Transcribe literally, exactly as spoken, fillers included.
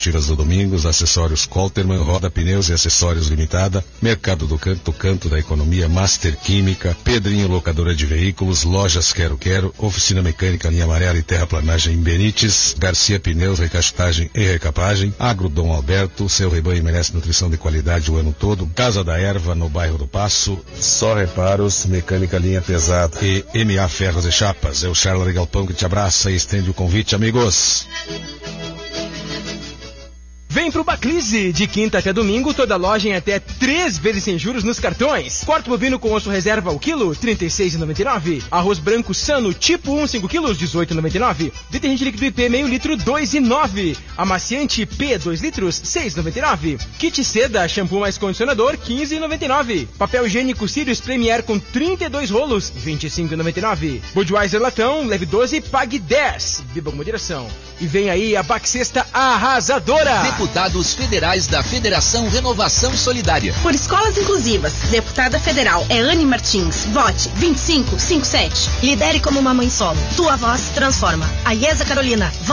Tiras do Domingos, Acessórios Colterman, Roda Pneus e Acessórios Limitada, Mercado do Canto, Canto da Economia, Master Química, Pedrinho Locadora de Veículos, Lojas Quero Quero, Oficina Mecânica Linha Amarela e Terraplanagem em Benites, Garcia Pneus, Recastagem e Recapagem, Agro Dom Alberto, seu rebanho merece nutrição de qualidade o ano todo, Casa da Erva no bairro do Passo, Só Reparos, Mecânica Linha Pesada e M A Ferros e Chapas. É o Charles Galpão que te abraça e estende o convite, amigos. Vem pro Baclise, de quinta até domingo, toda loja em até três vezes sem juros nos cartões. Quarto bovino com osso reserva ao quilo, trinta e seis reais e noventa e nove centavos. Arroz branco Sano, tipo um, cinco quilos, dezoito reais e noventa e nove centavos. Detergente líquido I P, meio litro, dois reais e nove centavos. Amaciante P, dois litros, seis reais e noventa e nove centavos. Kit Seda, shampoo mais condicionador, quinze reais e noventa e nove centavos. Papel higiênico Sirius Premier com trinta e dois rolos, vinte e cinco reais e noventa e nove centavos. Budweiser Latão, leve doze, pague dez. Viva com moderação. E vem aí a Baxesta arrasadora. Deputados Federais da Federação Renovação Solidária. Por escolas inclusivas, deputada federal é Anne Martins. Vote vinte e cinco cinquenta e sete. Lidere como uma mãe solo. Tua voz transforma. A Iesa Carolina.